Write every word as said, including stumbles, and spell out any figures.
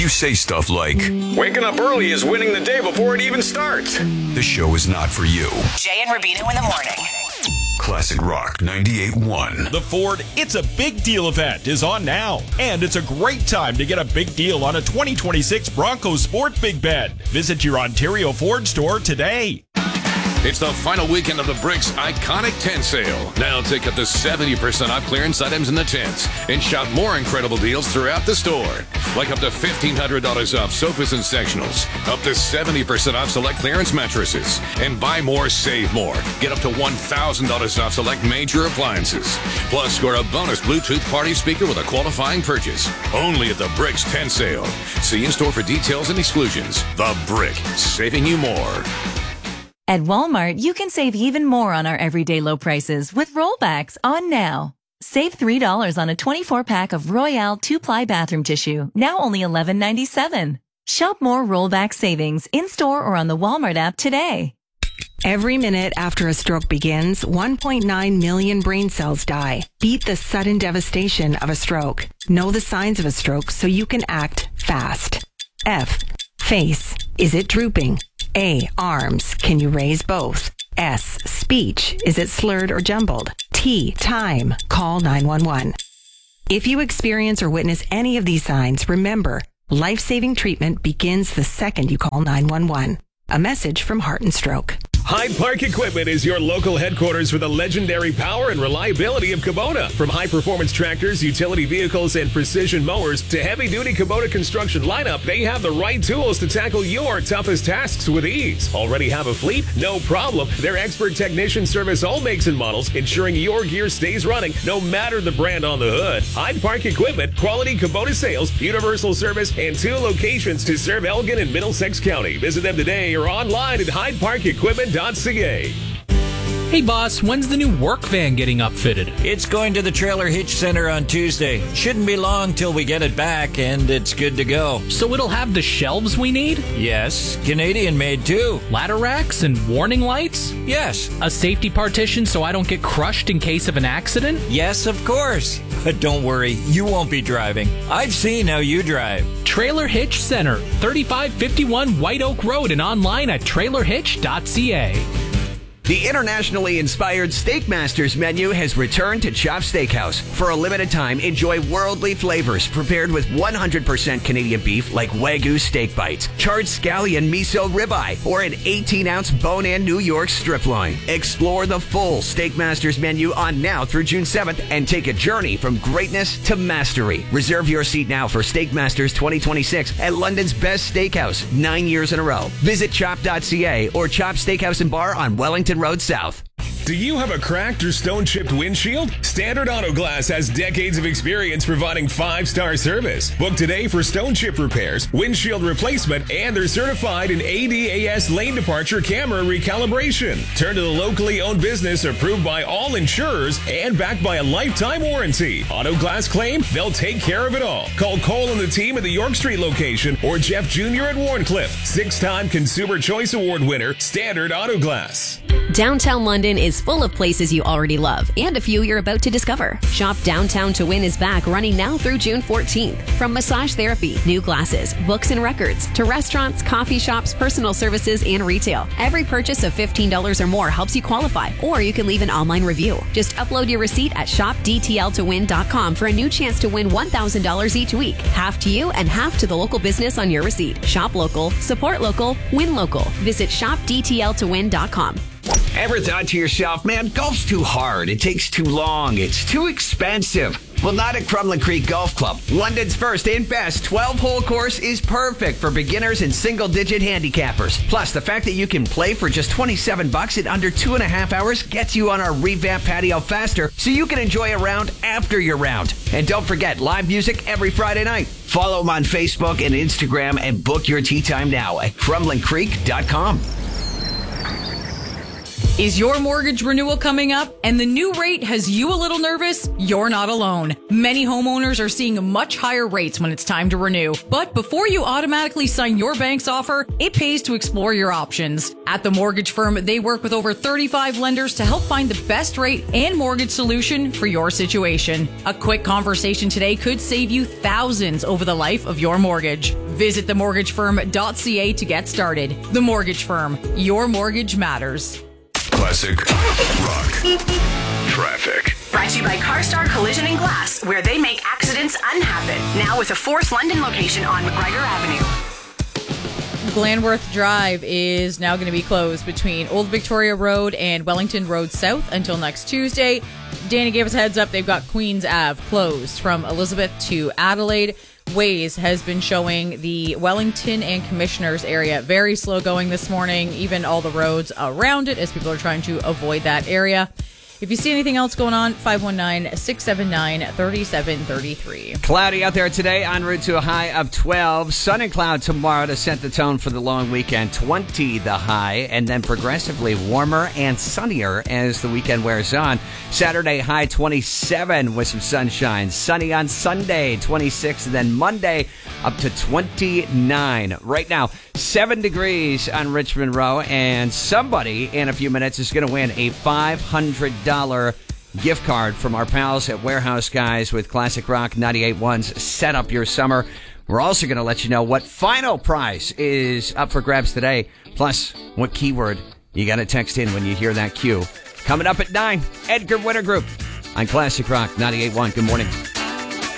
say stuff like, waking up early is winning the day before it even starts, the show is not for you. Jay and Rubino in the morning. Classic Rock ninety-eight point one. The Ford It's a Big Deal event is on now, and it's a great time to get a big deal on a twenty twenty-six Bronco Sport Big Bed. Visit your Ontario Ford store today. It's the final weekend of the Bricks Iconic Tent Sale. Now take up to seventy percent off clearance items in the tents and shop more incredible deals throughout the store. Like up to fifteen hundred dollars off sofas and sectionals, up to seventy percent off select clearance mattresses, and buy more, save more. Get up to one thousand dollars off select major appliances. Plus, score a bonus Bluetooth party speaker with a qualifying purchase. Only at the Bricks Tent Sale. See in-store for details and exclusions. The Brick, saving you more. At Walmart, you can save even more on our everyday low prices with rollbacks on now. Save three dollars on a twenty-four pack of Royale two-ply bathroom tissue, now only eleven ninety-seven. Shop more rollback savings in-store or on the Walmart app today. Every minute after a stroke begins, one point nine million brain cells die. Beat the sudden devastation of a stroke. Know the signs of a stroke so you can act fast. F. Face. Is it drooping? A. Arms. Can you raise both? S. Speech. Is it slurred or jumbled? T. Time. Call nine one one. If you experience or witness any of these signs, remember, life-saving treatment begins the second you call nine one one. A message from Heart and Stroke. Hyde Park Equipment is your local headquarters for the legendary power and reliability of Kubota. From high-performance tractors, utility vehicles, and precision mowers to heavy-duty Kubota construction lineup, they have the right tools to tackle your toughest tasks with ease. Already have a fleet? No problem. Their expert technicians service all makes and models, ensuring your gear stays running no matter the brand on the hood. Hyde Park Equipment, quality Kubota sales, universal service, and two locations to serve Elgin and Middlesex County. Visit them today or online at hyde park equipment dot c a. Hey boss, when's the new work van getting upfitted? It's going to the Trailer Hitch Center on Tuesday. Shouldn't be long till we get it back and it's good to go. So it'll have the shelves we need? Yes, Canadian made too. Ladder racks and warning lights? Yes. A safety partition so I don't get crushed in case of an accident? Yes, of course. But don't worry, you won't be driving. I've seen how you drive. Trailer Hitch Center, thirty-five fifty-one White Oak Road, and online at trailer hitch dot c a. The internationally inspired Steak Masters menu has returned to Chop Steakhouse. For a limited time, enjoy worldly flavors prepared with one hundred percent Canadian beef like Wagyu steak bites, charred scallion miso ribeye, or an eighteen-ounce bone-in New York strip loin. Explore the full Steak Masters menu on now through June seventh and take a journey from greatness to mastery. Reserve your seat now for Steak Masters twenty twenty-six at London's best steakhouse, nine years in a row. Visit chop dot c a or Chop Steakhouse and Bar on Wellington Road South. Do you have a cracked or stone-chipped windshield? Standard Auto Glass has decades of experience providing five-star service. Book today for stone chip repairs, windshield replacement, and they're certified in A D A S lane departure camera recalibration. Turn to the locally owned business approved by all insurers and backed by a lifetime warranty. Auto Glass claim, they'll take care of it all. Call Cole and the team at the York Street location or Jeff Junior at Warncliffe. Six-time Consumer Choice Award winner, Standard Auto Glass. Downtown London is full of places you already love and a few you're about to discover. Shop Downtown to Win is back, running now through June fourteenth. From massage therapy, new glasses, books and records, to restaurants, coffee shops, personal services, and retail. Every purchase of fifteen dollars or more helps you qualify, or you can leave an online review. Just upload your receipt at shop d t l to win dot com for a new chance to win one thousand dollars each week. Half to you and half to the local business on your receipt. Shop local, support local, win local. Visit shop d t l to win dot com. Ever thought to yourself, man, golf's too hard, it takes too long, it's too expensive? Well, not at Crumlin Creek Golf Club. London's first and best twelve-hole course is perfect for beginners and single-digit handicappers. Plus, the fact that you can play for just twenty-seven bucks in under two and a half hours gets you on our revamped patio faster, so you can enjoy a round after your round. And don't forget, live music every Friday night. Follow them on Facebook and Instagram and book your tee time now at crumlin creek dot com. Is your mortgage renewal coming up and the new rate has you a little nervous? You're not alone. Many homeowners are seeing much higher rates when it's time to renew. But before you automatically sign your bank's offer, it pays to explore your options. At the mortgage firm, they work with over thirty-five lenders to help find the best rate and mortgage solution for your situation. A quick conversation today could save you thousands over the life of your mortgage. Visit the mortgage firm dot c a to get started. The Mortgage Firm. Your mortgage matters. Classic Rock Traffic. Brought to you by CarStar Collision and Glass, where they make accidents unhappen. Now with a fourth London location on McGregor Avenue. Glanworth Drive is now going to be closed between Old Victoria Road and Wellington Road South until next Tuesday. Danny gave us a heads up. They've got Queens Ave closed from Elizabeth to Adelaide. Waze has been showing the Wellington and Commissioners area very slow going this morning, even all the roads around it as people are trying to avoid that area. If you see anything else going on, five one nine, six seven nine, three seven three three. Cloudy out there today, en route to a high of twelve. Sun and cloud tomorrow to set the tone for the long weekend. twenty the high, and then progressively warmer and sunnier as the weekend wears on. Saturday, high twenty-seven with some sunshine. Sunny on Sunday, twenty-six, and then Monday up to twenty-nine. Right now, seven degrees on Richmond Row, and somebody in a few minutes is going to win a five hundred dollars gift card from our pals at Warehouse Guys with Classic Rock ninety-eight point one's Set Up Your Summer. We're also going to let you know what final prize is up for grabs today, plus what keyword you got to text in when you hear that cue. Coming up at nine, Edgar Winter Group on Classic Rock ninety-eight point one. Good morning.